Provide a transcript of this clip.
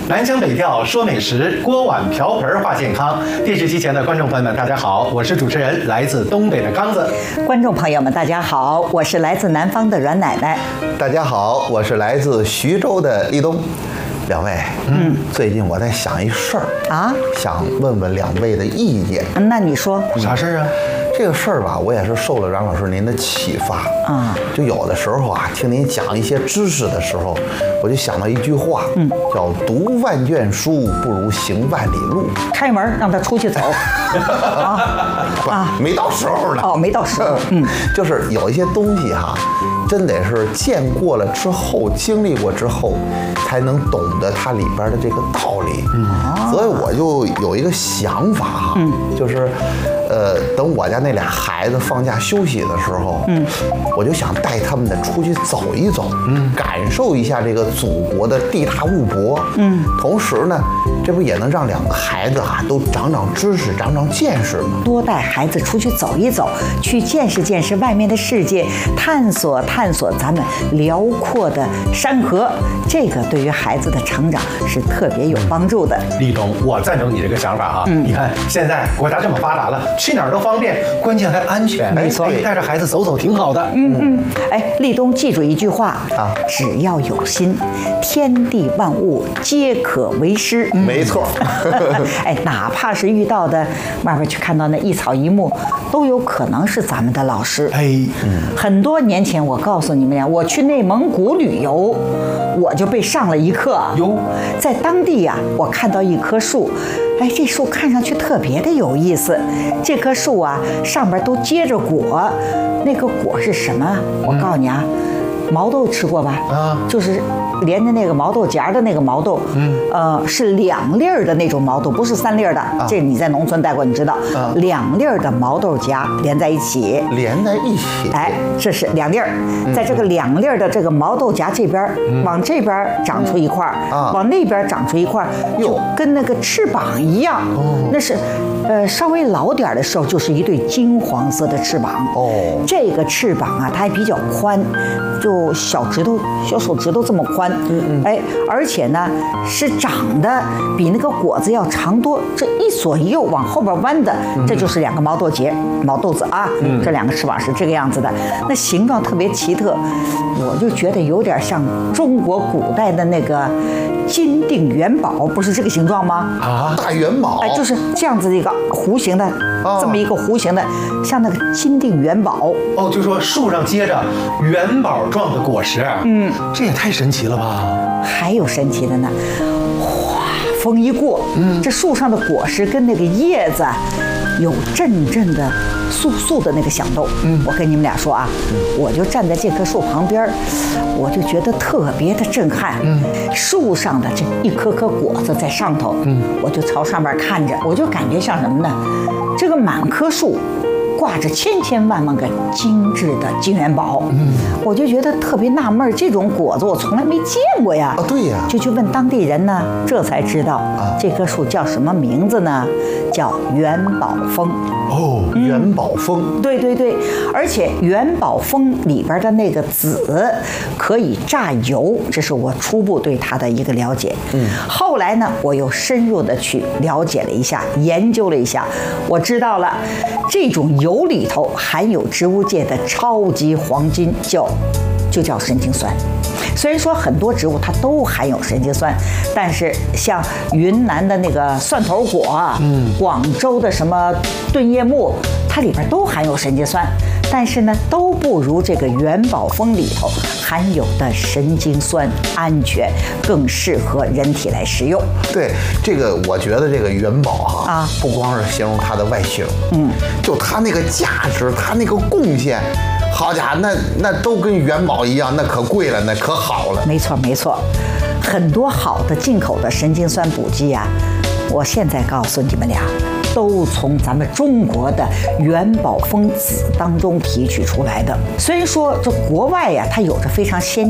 南腔北调说美食，锅碗瓢盆话健康。电视机前的观众朋友们，大家好，我是主持人来自东北的刚子。 观众朋友们，大家好，我是来自南方的阮奶奶。 大家好，我是来自徐州的立冬。两位，最近我在想一事儿啊，想问问两位的意见。 那你说啥事儿啊？ 这个事儿吧，我也是受了阮老师您的启发啊。就有的时候啊，听您讲一些知识的时候，我就想到一句话，叫“读万卷书，不如行万里路”。 开门让他出去走没到时候呢。 哦，没到时候。 就是有一些东西哈，真得是见过了之后，经历过之后，才能懂得它里边的这个道理。所以我就有一个想法哈，就是。等我家那俩孩子放假休息的时候，我就想带他们呢出去走一走，感受一下这个祖国的地大物博，同时呢，这不也能让两个孩子啊都长长知识、长长见识吗？ 多带孩子出去走一走，去见识见识外面的世界，探索探索咱们辽阔的山河，这个对于孩子的成长是特别有帮助的。 立冬，我赞成你这个想法哈。你看现在国家这么发达了。去哪儿都方便，关键还安全。 没错， 带着孩子走走挺好的。 立冬记住一句话啊，只要有心，天地万物皆可为师。 没错。 哪怕是遇到的外边去看到那一草一木，都有可能是咱们的老师。很多年前我告诉你们呀，我去内蒙古旅游，我就被上了一课。在当地呀，我看到一棵树。这树看上去特别的有意思。这棵树啊，上边都结着果，那个果是什么？我告诉你啊，毛豆吃过吧？就是连着那个毛豆荚的那个毛豆，是2粒儿的那种毛豆，不是3粒儿的。这你在农村待过，你知道，2粒儿的毛豆荚连在一起，这是2粒儿，在这个2粒儿的这个毛豆荚这边，往这边长出一块儿，往那边长出一块儿，就跟那个翅膀一样。那是，稍微老点的时候，就是一对金黄色的翅膀。这个翅膀啊，它还比较宽，就小手指头这么宽。而且呢，是长得比那个果子要长多，这一左一右往后边弯的，这就是2个毛豆子啊。这2个翅膀是这个样子的，那形状特别奇特，我就觉得有点像中国古代的那个金锭元宝，不是这个形状吗？ 大元宝。 就是这样子的一个弧形的，这么一个弧形的，像那个金锭元宝。 就说树上结着元宝状的果实。这也太神奇了吧！ 还有神奇的呢，哗，风一过，这树上的果实跟那个叶子有阵阵的簌的那个响动。我跟你们俩说啊，我就站在这棵树旁边，我就觉得特别的震撼。树上的这一颗颗果子在上头，我就朝上面看着，我就感觉像什么呢？这个满棵树挂着千千万万个精致的金元宝。我就觉得特别纳闷，这种果子我从来没见过呀。 对呀。 就去问当地人呢，这才知道这棵树叫什么名字呢？叫元宝枫。 元宝枫。 对，而且元宝枫里边的那个籽可以榨油，这是我初步对它的一个了解。后来呢，我又深入的去了解了一下，研究了一下，我知道了，这种油里头含有植物界的超级黄金，就叫神经酸。虽然说很多植物它都含有神经酸，但是像云南的那个蒜头果，广州的什么钝叶木，它里边都含有神经酸，但是呢，都不如这个元宝枫里头含有的神经酸安全，更适合人体来食用。 对，这个我觉得这个元宝不光是形容它的外形，就它那个价值，它那个贡献。好家伙，那都跟元宝一样，那可贵了，那可好了。 没错，很多好的进口的神经酸补剂啊，我现在告诉你们俩，都从咱们中国的元宝枫籽当中提取出来的。虽然说这国外呀，它有着非常先